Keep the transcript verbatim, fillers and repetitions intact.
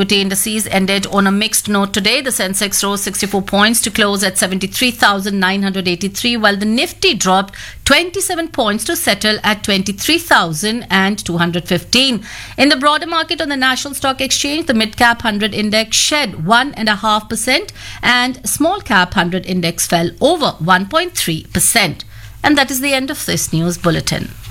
equity indices ended on a mixed note today. The Sensex rose sixty-four points to close at seventy-three thousand nine hundred eighty-three, while the Nifty dropped twenty-seven points to settle at twenty-three thousand two hundred fifteen. In the broader market on the National Stock Exchange, the mid-cap one hundred index shed one point five percent and small-cap one hundred index fell over one point three percent. And that is the end of this news bulletin.